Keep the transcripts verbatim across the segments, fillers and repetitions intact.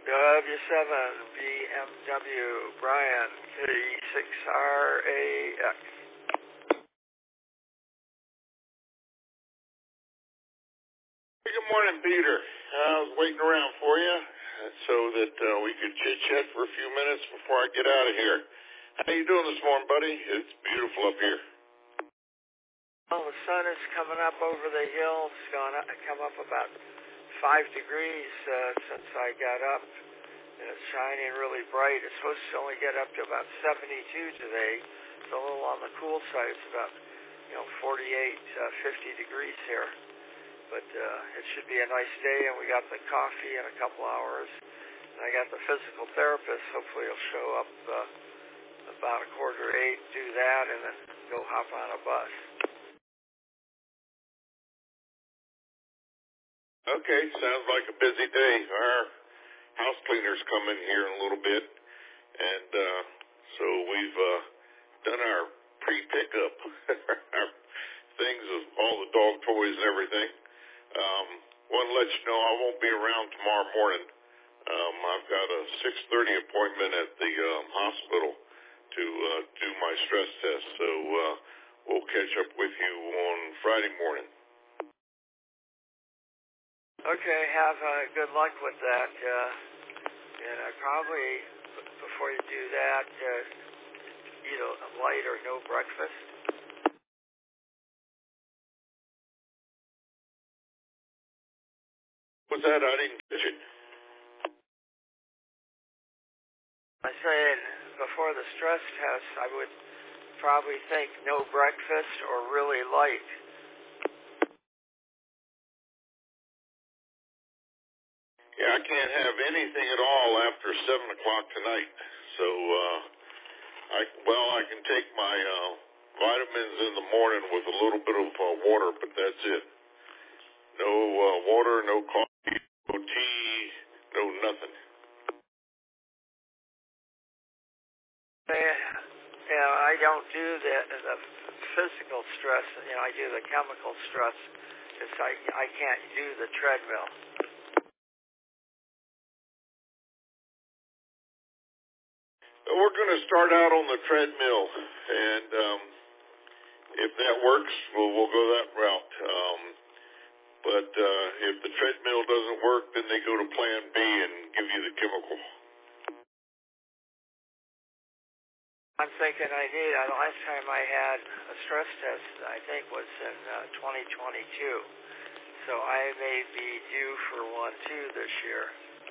W seven B M W Brian K six R A X. Good morning, Peter. I was waiting around for you so that uh, we could chit-chat for a few minutes before I get out of here. How you doing this morning, buddy? It's beautiful up here. Well, the sun is coming up over the hill. It's gone up, come up about five degrees uh, since I got up, and it's shining really bright. It's supposed to only get up to about seventy-two today. It's a little on the cool side. It's about, you know, forty-eight, uh, fifty degrees here. But uh, it should be a nice day, and we got the coffee in a couple hours. And I got the physical therapist. Hopefully he'll show up uh, about a quarter to eight, do that, and then go hop on a bus. Okay, sounds like a busy day. Our house cleaners come in here in a little bit, and uh, so we've uh, done our pre-pickup, our things of all the dog toys and everything. Um, want to let you know I won't be around tomorrow morning. Um, I've got a six thirty appointment at the um, hospital to uh, do my stress test, so uh, we'll catch up with you on Friday morning. Okay, have uh, good luck with that. Uh, and I probably, before you do that, uh, eat a light or no breakfast. What's that? I didn't catch it. I said before the stress test, I would probably think no breakfast or really light. Yeah, I can't have anything at all after seven o'clock tonight. So, uh, I well, I can take my uh, vitamins in the morning with a little bit of uh, water, but that's it. No uh, water, no coffee, no tea, no nothing. Yeah, I don't do the, the physical stress. You know, I do the chemical stress. It's I I can't do the treadmill. We're going to start out on the treadmill, and um, if that works, we'll, we'll go that route. Um, but uh, if the treadmill doesn't work, then they go to Plan B and give you the chemical. I'm thinking I need. Uh, the last time I had a stress test, I think, was in uh, twenty twenty-two. So I may be due for one too this year.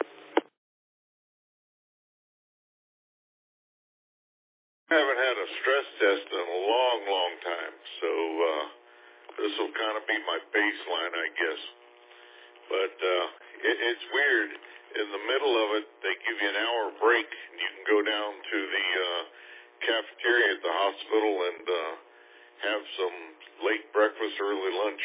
I haven't had a stress test in a long, long time, so uh, this will kind of be my baseline, I guess. But uh, it, it's weird. In the middle of it, they give you an hour break, and you can go down to the uh, cafeteria at the hospital and uh, have some late breakfast, early lunch.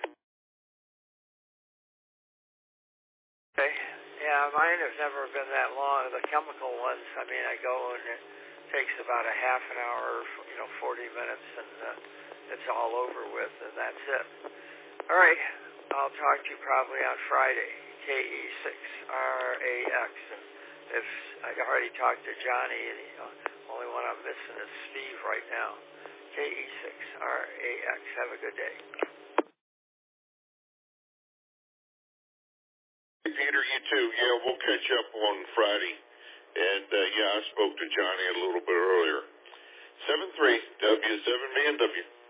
Okay. Yeah, mine have never been that long. The chemical ones, I mean, I go and it takes about a half an hour, you know, forty minutes, and uh, it's all over with, and that's it. All right. I'll talk to you probably on Friday. K E six R A X. And if I already talked to Johnny, and the only one I'm missing is Steve right now. K E six R A X. Have a good day. Hey, Peter, you too. Yeah, we'll catch up on Friday. And, uh, yeah, I spoke to Johnny a little bit earlier. seven three W seven B M W.